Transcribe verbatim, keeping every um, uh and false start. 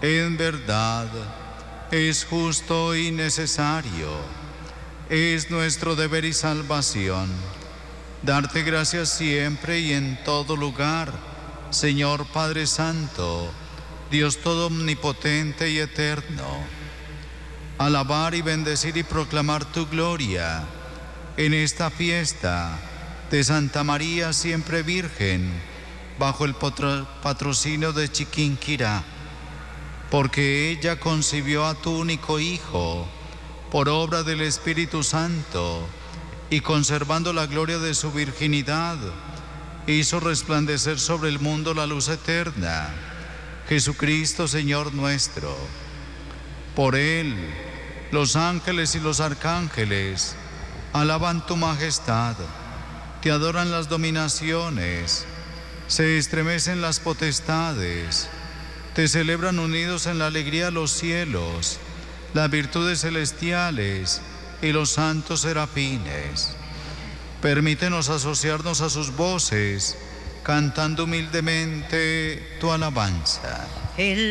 En verdad, es justo y necesario, es nuestro deber y salvación, darte gracias siempre y en todo lugar, Señor Padre Santo, Dios todo omnipotente y eterno. Alabar y bendecir y proclamar tu gloria en esta fiesta de Santa María siempre Virgen, bajo el patrocinio de Chiquinquirá, porque ella concibió a tu único Hijo, por obra del Espíritu Santo, y conservando la gloria de su virginidad, hizo resplandecer sobre el mundo la luz eterna, Jesucristo Señor nuestro. Por Él, los ángeles y los arcángeles alaban tu majestad, te adoran las dominaciones, se estremecen las potestades, te celebran unidos en la alegría los cielos, las virtudes celestiales y los santos serafines. Permítenos asociarnos a sus voces, cantando humildemente tu alabanza. El